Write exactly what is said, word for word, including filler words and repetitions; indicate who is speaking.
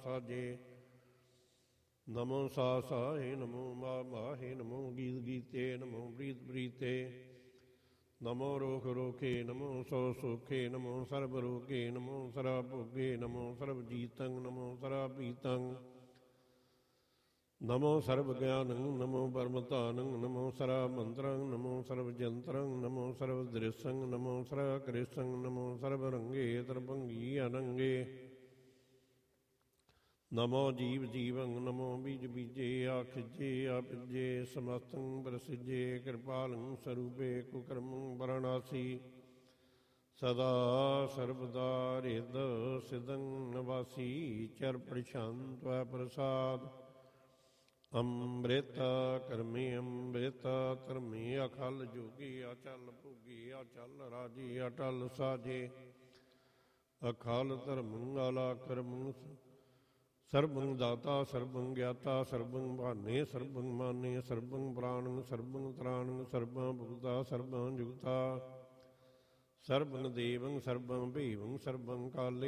Speaker 1: ਸਾਜੇ। ਨਮੋ ਸਾ ਸਾਹੇ ਨਮੋ ਮਾ ਮਾਹੇ ਨਮੋ ਗੀਤ ਗੀਤੇ ਨਮੋ ਪ੍ਰੀਤ ਪ੍ਰੀਤੇ। ਨਮੋ ਰੋਖ ਰੋਖੇ ਨਮੋ ਸੋ ਸੋਖੇ ਨਮੋ ਸਰਬ ਰੋਗੇ ਨਮੋ ਸਰਾ ਭੋਗੇ ਨਮੋ ਸਰਬ ਜੀਤੰ ਨਮੋ ਸਰਾ ਪੀਤੰ। ਨਮੋ ਸਰਬ ਗਿਆਨੰ ਨਮੋ ਬਰਮ ਧਾਨੰ ਨਮੋ ਸਰਾ ਮੰਤਰੰ ਨਮੋ ਸਰਬ ਜੰਤਰੰ ਨਮੋ ਸਰਬ ਦ੍ਰਿਸ਼ੰ ਨਮੋ ਸਰਾ ਕ੍ਰਿਸ਼ੰ ਨਮੋ ਸਰਬ ਰੰਗੇ ਤਰਭੰਗੀ ਅਨੰਗੇ। ਨਮੋ ਜੀਵ ਜੀਵੰ ਨਮੋ ਬੀਜ ਬੀਜੇ ਆਖਿਜੇ ਆਪਿਜੇ ਸਮਸਤੰ ਪ੍ਰਸਿਜੇ ਕਿਰਪਾਲੰ ਸਰੂਪੇ ਕੁਕਰਮੰ ਵਰਣਾਸੀ। ਸਦਾ ਸਰਬਦਾ ਰਿਦ ਸਿਦੰ ਨਵਾਸੀ ਚਰ ਪ੍ਰਸ਼ਾਂਤ ਵੈ ਪ੍ਰਸਾਦ। ਅੰਮ੍ਰਿਤ ਕਰਮੀ ਅੰਮ੍ਰਿਤ ਧਰਮੀ ਅਖਲ ਜੋਗੀ ਅਚਲ ਭੋਗੀ ਅਚਲ ਰਾਜੀ ਅਟਲ ਸਾਜੇ। ਅਖਲ ਧਰਮੰ ਅਲਾਕਰਮੰ ਸਰਬੰ ਦਾਤਾ ਸਰਬੰ ਗਿਆਤਾ ਸਰਬੰ ਭਾਨੇ ਸਰਬੰ ਮਾਨੇ ਸਰਬੰ ਪ੍ਰਾਣੰ ਸਰਬੰ ਤ੍ਰਾਣੰ ਸਰਬੰ ਭੁਗਤਾ ਸਰਬੰ ਜੁਗਤਾ। ਸਰਬੰ ਦੇਵੰ ਸਰਬੰ ਭੀਵੰ ਸਰਬੰ ਕਾਲੇ